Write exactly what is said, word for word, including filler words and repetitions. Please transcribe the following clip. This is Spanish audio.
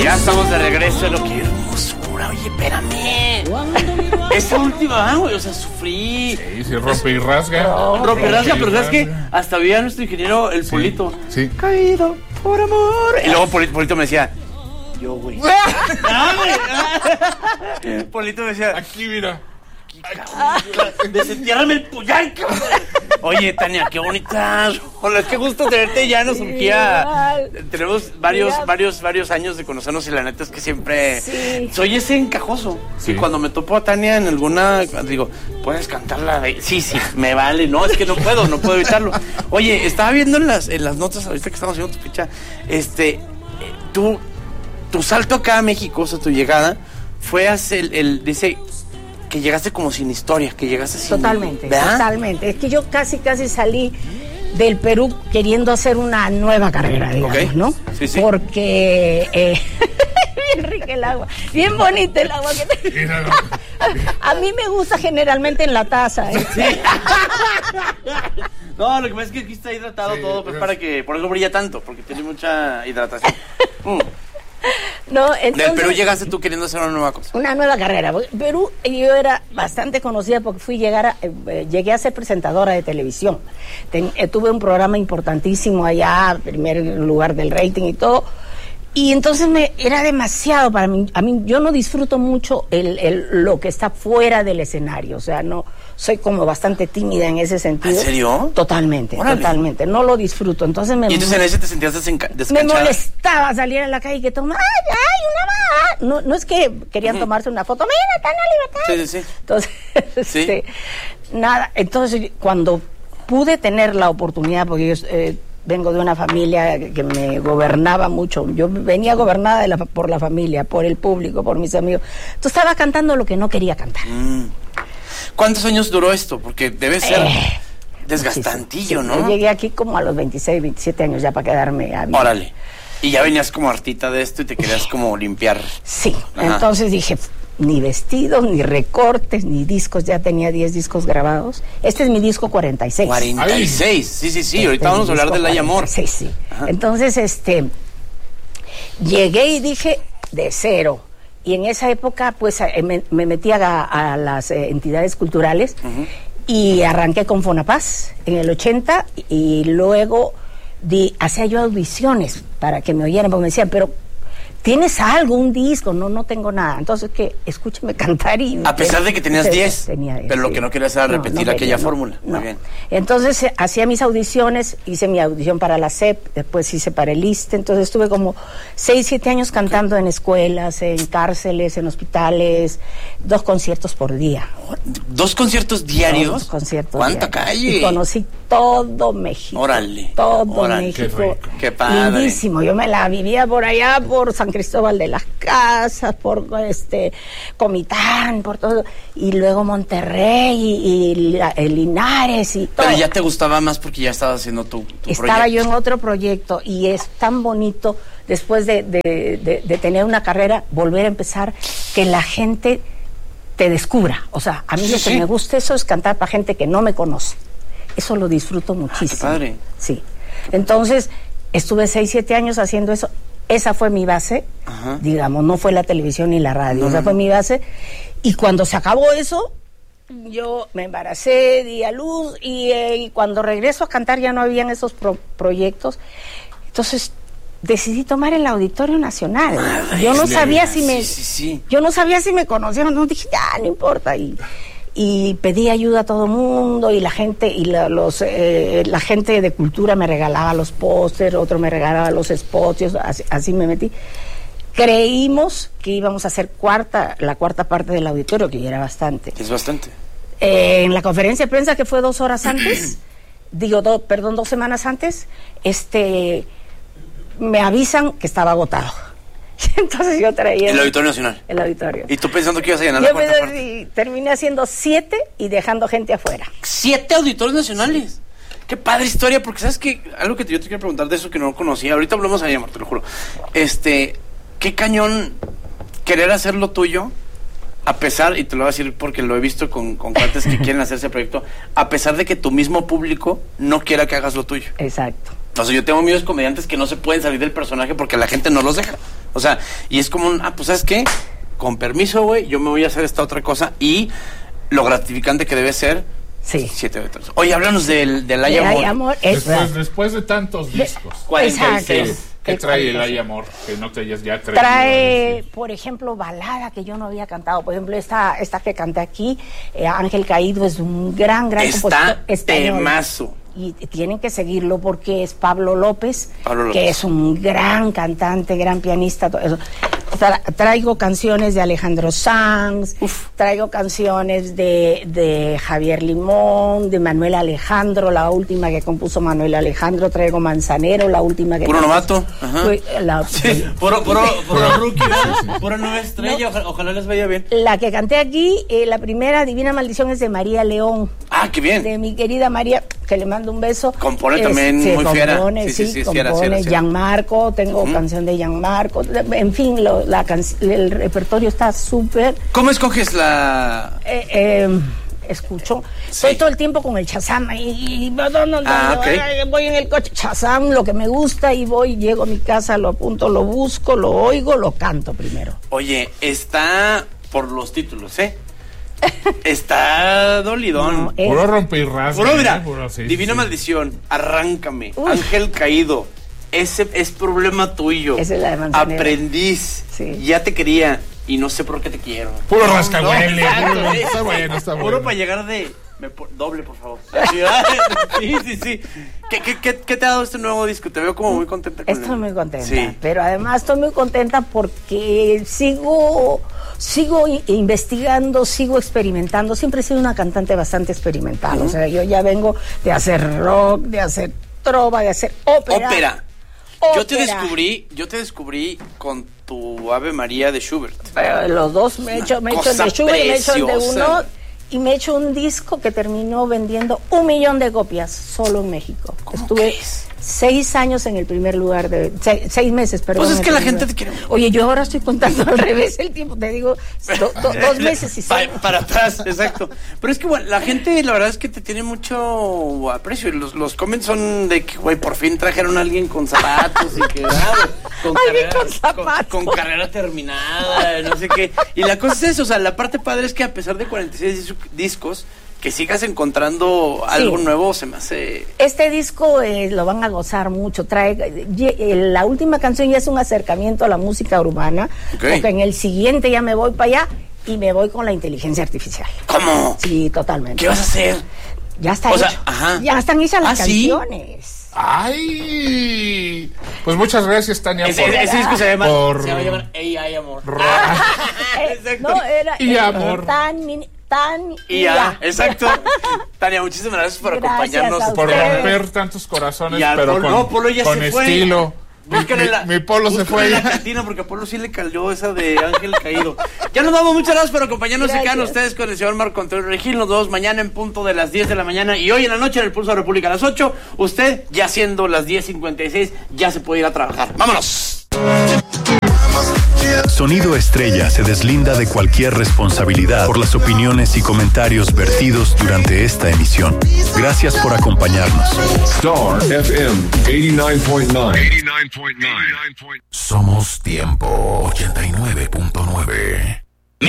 Ya estamos de regreso, lo que hermosura, oye, espérame. Esa última, ah, güey, o sea, sufrí. Sí, sí, rompe y rasga. No, rompe y rasga, pero ¿sabes qué? Hasta había nuestro ingeniero, el Sí, Polito. sí. Caído por amor. Y luego Polito, Polito me decía, yo, güey. Polito me decía, Aquí, mira. desentiérrame el puyal, cabrón. Oye, Tania, qué bonita. Hola, qué gusto tenerte. Ya nos surgía. Tenemos varios, Mira. varios, varios años de conocernos y la neta es que siempre Sí. soy ese encajoso. Sí. Y cuando me topo a Tania en alguna, digo, ¿puedes cantarla? De... Sí, sí, me vale. No, es que no puedo, no puedo evitarlo. Oye, estaba viendo en las, en las notas ahorita que estamos haciendo tu ficha, este, eh, tú, tu salto acá a México, o sea, tu llegada, fue hacia el, el dice que llegaste como sin historia, que llegaste sin... Totalmente, ¿verdad? totalmente. Es que yo casi, casi salí del Perú queriendo hacer una nueva carrera, digamos, Ok. ¿no? Sí, sí. Porque... Eh, bien rica el agua, bien bonita el agua que te... Míralo. A mí me gusta generalmente en la taza, ¿eh? Sí. No, lo que pasa es que aquí está hidratado Sí, todo, pues es- para que, por eso brilla tanto, porque tiene mucha hidratación. Mm. No, Del entonces, Perú llegaste tú queriendo hacer una nueva cosa. una nueva carrera. Perú, yo era bastante conocida porque fui llegar a, eh, llegué a ser presentadora de televisión. Ten- eh, tuve un programa importantísimo allá, primer lugar del rating y todo. Y entonces me era demasiado para mí. A mí yo no disfruto mucho el, el- lo que está fuera del escenario. O sea, no soy como bastante tímida en ese sentido. ¿En serio? Totalmente, Órale. totalmente. No lo disfruto. Entonces me Y entonces en ese te sentías desenca- me descanchada. molestaba salir a la calle y que toma, ay, ay, una más. No, no es que querían tomarse una foto, mira, está en la libertad. Sí, sí, sí. Entonces, Sí. este, nada, entonces cuando pude tener la oportunidad, porque yo eh, vengo de una familia que, que me gobernaba mucho, yo venía gobernada de la, por la familia, por el público, por mis amigos. Entonces estaba cantando lo que no quería cantar. Mm. ¿Cuántos años duró esto? Porque debe ser Eh, desgastantillo, Sí, ¿no? Yo llegué aquí como a los veintiséis, veintisiete años ya para quedarme a vivir. Órale. Y ya venías como hartita de esto y te querías como limpiar. Sí, Ajá. entonces dije, ni vestidos, ni recortes, ni discos, ya tenía diez discos grabados. Este es mi disco cuarenta y seis. cuarenta y seis. Sí, sí, sí. Este Ahorita es vamos a mi hablar disco del Ay Amor. cuarenta y seis, sí. Ajá. Entonces, este, llegué y dije, de cero. Y en esa época, pues, eh, me, me metí a, a las eh, entidades culturales y arranqué con Fonapaz en el ochenta y luego di, hacía yo audiciones para que me oyeran, porque me decían, pero ¿tienes algo, un disco? No, no tengo nada. Entonces, que escúchame cantar y... A pesar de que tenías Sí, diez, tenía diez, pero lo sí. que no querías era repetir aquella fórmula. Muy no. bien. Entonces, eh, hacía mis audiciones, hice mi audición para la C E P, después hice para el ISSSTE, entonces estuve como seis, siete años cantando en escuelas, en cárceles, en hospitales, dos conciertos por día. ¿Dos conciertos diarios? Dos conciertos ¿Cuánta diarios. calle? Y conocí todo México. Órale, Todo órale. Qué México. rico. Qué padre. Lindísimo. Yo me la vivía por allá, por San Cristóbal de las Casas, por este Comitán, por todo. Y luego Monterrey y, y la- el Linares y todo. Pero ya te gustaba más porque ya estabas haciendo tu, tu Estaba proyecto. yo en otro proyecto y es tan bonito después de, de, de- de tener una carrera, volver a empezar, que la gente te descubra. O sea, a mí Sí, lo sí. que me gusta eso es cantar para gente que no me conoce. Eso lo disfruto muchísimo. padre. Sí. Entonces, estuve seis, siete años haciendo eso. Esa fue mi base, Ajá. digamos, no fue la televisión ni la radio, No, esa no, fue no. mi base. Y cuando se acabó eso, yo me embaracé, di a luz y, eh, y cuando regreso a cantar ya no habían esos pro- proyectos. Entonces decidí tomar el Auditorio Nacional. Madre yo no mía. sabía si me, Sí, sí, sí. yo no sabía si me conocieron, no dije ya no importa y y pedí ayuda a todo el mundo y la gente y la, los eh, la gente de cultura me regalaba los pósters, otro me regalaba los spots, así, así me metí. Creímos que íbamos a hacer cuarta la cuarta parte del auditorio, que ya era bastante. Es bastante. Eh, en la conferencia de prensa que fue dos horas antes, digo, do, perdón, dos semanas antes, este, me avisan que estaba agotado. Entonces yo traía El Auditorio Nacional. el auditorio. ¿Y tú pensando que ibas a llenar la Yo cuarta me- parte? y terminé haciendo siete y dejando gente afuera. Siete auditorios nacionales. Qué padre historia, porque sabes que algo que te- yo te quiero preguntar de eso que no conocía. Ahorita hablamos ahí, amor, te lo juro. Este, qué cañón querer hacer lo tuyo, a pesar, y te lo voy a decir porque lo he visto con, con cuates que quieren hacer ese proyecto, a pesar de que tu mismo público no quiera que hagas lo tuyo. Exacto. O sea, yo tengo amigos comediantes que no se pueden salir del personaje porque la gente no los deja. O sea, y es como un, ah, pues, ¿sabes qué? Con permiso, güey, yo me voy a hacer esta otra cosa y lo gratificante que debe ser. Sí. Siete veteranos. Oye, háblanos del, del Hay Amor. Amor es después, después de tantos discos. cuarenta y seis. ¿Qué trae el Hay Amor? Que no te hayas ya tres Trae, millones. por ejemplo, balada que yo no había cantado. Por ejemplo, esta, esta que canté aquí, eh, Ángel Caído, es un gran, gran Está compositor español. temazo. Y tienen que seguirlo porque es Pablo López, Pablo López, que es un gran cantante, gran pianista. Todo eso. Tra traigo canciones de Alejandro Sanz, Uf. traigo canciones de, de Javier Limón, de Manuel Alejandro, la última que compuso Manuel Alejandro, traigo Manzanero, la última que puro compuso, novato, ajá. Fue, la, sí, puro, puro, puro rookie, pura nueva estrella, no, ojalá, ojalá les vaya bien. La que canté aquí, eh, la primera, Divina Maldición, es de María León. Ah, qué bien. De mi querida María, que le mando un beso. Compone es, también se muy compone, fiera. Sí, sí, sí, sí, compone, fiera, fiera, Gianmarco, tengo uh-huh. canción de Gianmarco, en fin, lo, la el repertorio está súper. ¿Cómo escoges la...? Eh, eh, escucho, sí. Estoy todo el tiempo con el Shazam y, y no, no, no, ah, okay. voy en el coche, Shazam, lo que me gusta y voy, llego a mi casa, lo apunto, lo busco, lo oigo, lo canto primero. Oye, está por los títulos, ¿eh? Está dolidón. No, es... Puro rompirrasca. Puro, mira, ¿eh? Puro, sí, Divina sí. Maldición, Arráncame, Uf. Ángel Caído, ese es problema tuyo. Esa es la de Manzanero. Aprendiz, sí. Ya te quería y no sé por qué te quiero. Puro rascahuele. No, está bueno, está bueno. Puro para llegar de... Me po doble, por favor. Sí, sí, sí. ¿Qué, qué, qué, ¿Qué te ha dado este nuevo disco? Te veo como muy contenta con Estoy él. muy contenta, sí. Pero además estoy muy contenta porque sigo sigo investigando, sigo experimentando. Siempre he sido una cantante bastante experimental. Uh-huh. O sea, yo ya vengo de hacer rock, de hacer trova, de hacer ópera. Ópera. Ópera. Yo te descubrí, yo te descubrí con tu Ave María de Schubert. Pero los dos me he hecho, me he hecho el de Schubert y me he hecho el de uno. Y me he hecho un disco que terminó vendiendo un millón de copias solo en México. Estuve seis años en el primer lugar, de seis, seis meses, perdón. Pues es que la gente te quiere. Oye, yo ahora estoy contando al revés el tiempo, te digo, do, do, dos meses y seis. Para, para atrás, exacto. Pero es que, bueno, la gente, la verdad es que te tiene mucho aprecio. Los, los comments son de que, güey, por fin trajeron a alguien con zapatos y que, ah, con, alguien carrera, con zapatos. Con, con carrera terminada, no sé qué. Y la cosa es eso, o sea, la parte padre es que a pesar de cuarenta y seis discos, que sigas encontrando algo sí. nuevo, se me hace... Este disco eh, lo van a gozar mucho. Trae eh, la última canción ya es un acercamiento a la música urbana, okay. Porque en el siguiente ya me voy para allá y me voy con la inteligencia artificial. ¿Cómo? Sí, totalmente. ¿Qué vas a hacer? Ya está o hecho. Sea, ajá. Ya están hechas las ¿Ah, canciones. ¿Sí? ¡Ay! Pues muchas gracias, Tania. Ese, por, ese disco se llama, por... se va a llamar Hay Amor. eh, no, era... Y era, amor. Tan, mini, tan y ya, exacto. Tania, muchísimas gracias por gracias acompañarnos. Por romper tantos corazones, ya, pero Polo, con, no, Polo ya con se estilo. Mi, mi, la, mi Polo se fue la cantina porque a Polo sí le cayó esa de Ángel Caído. Ya nos vamos, muchas gracias por acompañarnos. Se quedan ustedes con el señor Marco Antonio Regil. Nos vemos mañana en punto de las diez de la mañana y hoy en la noche en el Pulso de la República a las ocho. Usted, ya siendo las diez cincuenta y seis, ya se puede ir a trabajar. ¡Vámonos! Sonido Estrella se deslinda de cualquier responsabilidad por las opiniones y comentarios vertidos durante esta emisión. Gracias por acompañarnos. Star F M ochenta y nueve punto nueve. Somos Tiempo ochenta y nueve punto nueve.